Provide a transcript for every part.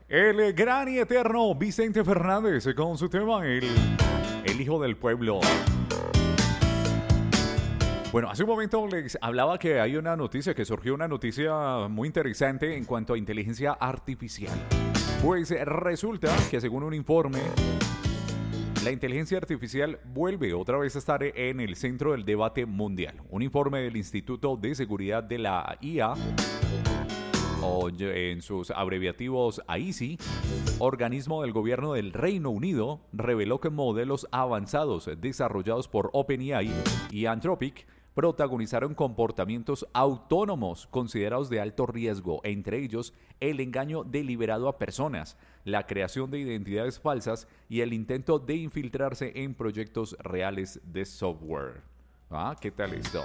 El gran y eterno Vicente Fernández con su tema el hijo del pueblo. Bueno, hace un momento les hablaba que hay una noticia, que surgió una noticia muy interesante en cuanto a inteligencia artificial. Pues resulta que según un informe, la inteligencia artificial vuelve otra vez a estar en el centro del debate mundial. Un informe del Instituto de Seguridad de la IA, o en sus abreviativos AISI, organismo del gobierno del Reino Unido, reveló que modelos avanzados desarrollados por OpenAI y Anthropic protagonizaron comportamientos autónomos considerados de alto riesgo, entre ellos el engaño deliberado a personas, la creación de identidades falsas y el intento de infiltrarse en proyectos reales de software. ¿Qué tal esto?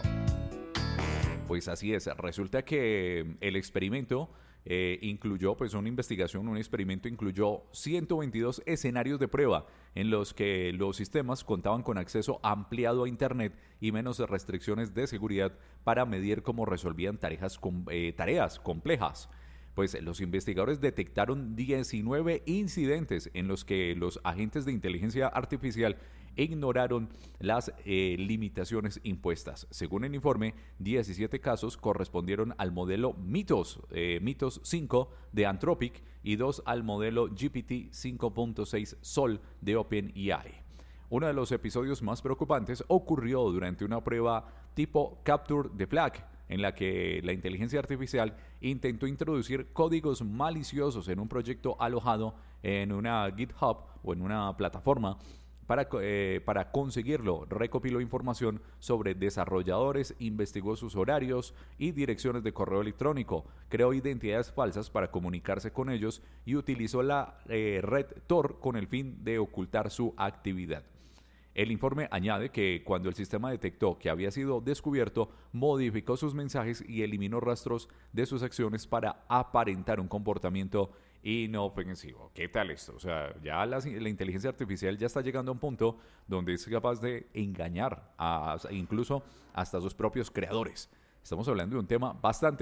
Pues así es, resulta que el experimento incluyó, pues una investigación, un experimento incluyó 122 escenarios de prueba en los que los sistemas contaban con acceso ampliado a Internet y menos restricciones de seguridad para medir cómo resolvían tareas complejas. Pues los investigadores detectaron 19 incidentes en los que los agentes de inteligencia artificial ignoraron las limitaciones impuestas. Según el informe, 17 casos correspondieron al modelo Mythos 5 de Anthropic y 2 al modelo GPT 5.6 Sol de OpenAI. Uno de los episodios más preocupantes ocurrió durante una prueba tipo Capture the Flag, en la que la inteligencia artificial intentó introducir códigos maliciosos en un proyecto alojado en una GitHub o en una plataforma. Para conseguirlo, recopiló información sobre desarrolladores, investigó sus horarios y direcciones de correo electrónico, creó identidades falsas para comunicarse con ellos y utilizó la red Tor con el fin de ocultar su actividad. El informe añade que cuando el sistema detectó que había sido descubierto, modificó sus mensajes y eliminó rastros de sus acciones para aparentar un comportamiento inofensivo. ¿Qué tal esto? O sea, ya la inteligencia artificial ya está llegando a un punto donde es capaz de engañar incluso hasta sus propios creadores. Estamos hablando de un tema bastante